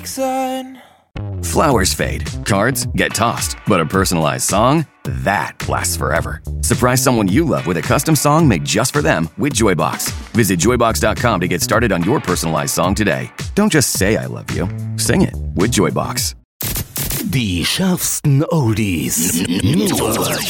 Sign. Flowers fade, cards get tossed, but a personalized song, that lasts forever. Surprise someone you love with a custom song made just for them with Joybox. Visit joybox.com to get started on your personalized song today. Don't just say I love you, sing it with Joybox. Die schärfsten Oldies. Nur